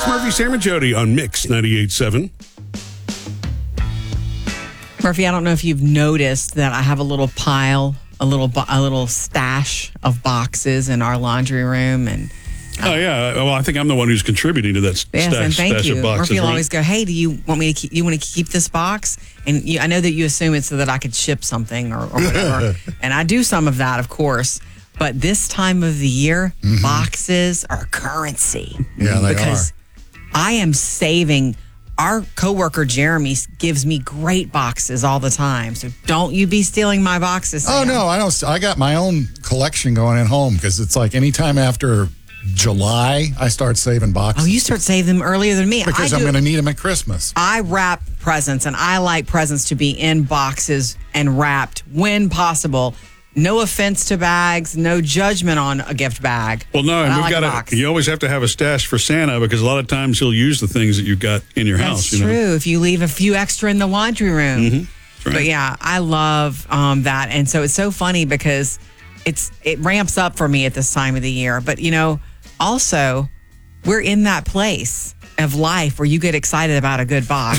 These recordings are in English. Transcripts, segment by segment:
It's Murphy, Sam, and Jody on Mix 98.7. Murphy, I don't know if you've noticed that I have a little pile, a little stash of boxes in our laundry room, and Oh, yeah. Well, I think I'm the one who's contributing to that and thank stash you. of boxes. Murphy will right? always go, "Hey, do you want me to keep? You want to keep this box?" And I know that you assume it's so that I could ship something or whatever, and I do some of that, of course. But this time of the year, boxes are currency. Yeah, they because I am saving. Our coworker Jeremy gives me great boxes all the time, so don't you be stealing my boxes. Oh, Sam. no, I don't. I got my own collection going at home because it's like anytime after July, I start saving boxes. Oh, you start saving them earlier than me. Because I'm going to need them at Christmas. I wrap presents, and I like presents to be in boxes and wrapped when possible. No offense to bags, no judgment on a gift bag. Well, no, and But I we've like a got box. you always have to have a stash for Santa because a lot of times he'll use the things that you've got in your house. That's true. If you leave a few extra in the laundry room. That's right. But yeah, I love that. And so it's so funny because it ramps up for me at this time of the year. But, also, we're in that place of life where you get excited about a good box.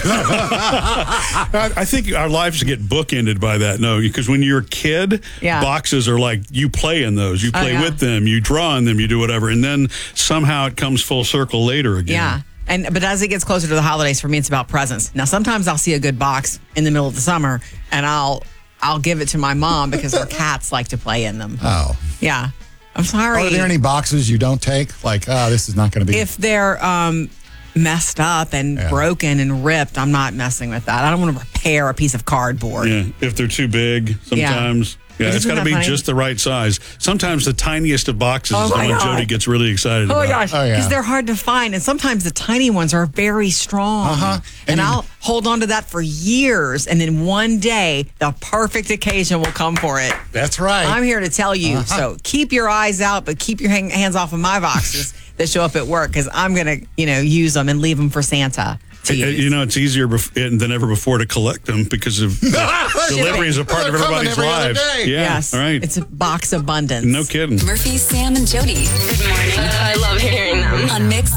I think our lives get bookended by that. No, because when you're a kid, boxes are like you play in those. You play with them, you draw in them, you do whatever. And then somehow it comes full circle later again. Yeah. But as it gets closer to the holidays, for me, it's about presents. Now, sometimes I'll see a good box in the middle of the summer, and I'll give it to my mom because her cats like to play in them. Oh. Yeah. I'm sorry. Are there any boxes you don't take? Like, this is not going to be. If they're messed up and broken and ripped, I'm not messing with that. I don't want to repair a piece of cardboard. Yeah, if they're too big, sometimes. Yeah, it's got to be just the right size. Sometimes the tiniest of boxes is the one Jody gets really excited about. Oh, my gosh. Oh, yeah. Because they're hard to find. And sometimes the tiny ones are very strong. Uh-huh. And I'll hold on to that for years. And then one day, the perfect occasion will come for it. That's right. I'm here to tell you. So keep your eyes out, but keep your hands off of my boxes that show up at work because I'm going to, use them and leave them for Santa. It's easier than ever before to collect them because of delivery is a part of everybody's lives. Yeah, yes. All right. It's a box abundance. No kidding. Murphy, Sam, and Jody. Good morning. I love hearing them. On Mix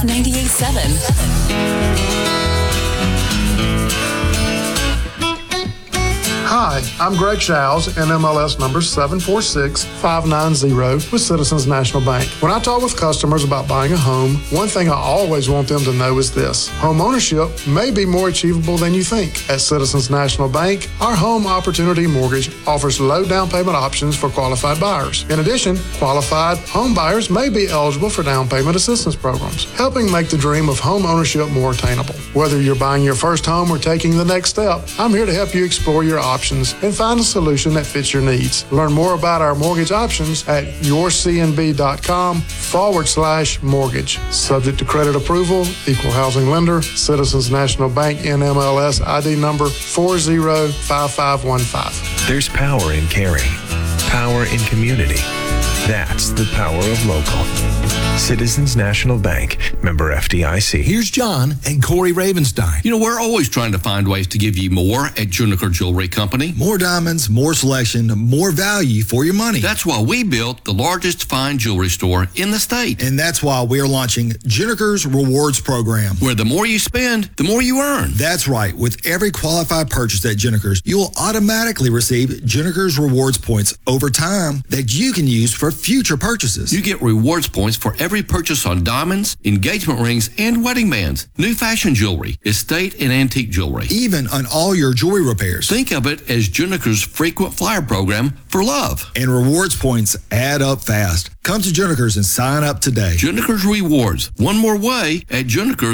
98.7. Hi, I'm Greg Showes, NMLS number 746590 with Citizens National Bank. When I talk with customers about buying a home, one thing I always want them to know is this. Home ownership may be more achievable than you think. At Citizens National Bank, our Home Opportunity Mortgage offers low down payment options for qualified buyers. In addition, qualified home buyers may be eligible for down payment assistance programs, helping make the dream of home ownership more attainable. Whether you're buying your first home or taking the next step, I'm here to help you explore your options and find a solution that fits your needs. Learn more about our mortgage options at yourcnb.com/mortgage. Subject to credit approval, equal housing lender, Citizens National Bank, NMLS ID number 405515. There's power in caring, power in community. That's the power of local. Citizens National Bank, member FDIC. Here's John and Corey Ravenstein. We're always trying to find ways to give you more at Juniker Jewelry Company. More diamonds, more selection, more value for your money. That's why we built the largest fine jewelry store in the state. And that's why we're launching Juniker's Rewards Program, where the more you spend, the more you earn. That's right. With every qualified purchase at Juniker's, you will automatically receive Juniker's Rewards points over time that you can use for future purchases. You get rewards points for every purchase on diamonds, engagement rings, and wedding bands, new fashion jewelry, estate and antique jewelry. Even on all your jewelry repairs. Think of it as Juniker's frequent flyer program for love. And rewards points add up fast. Come to Juniker's and sign up today. Juniker's Rewards. One more way at Juniker's.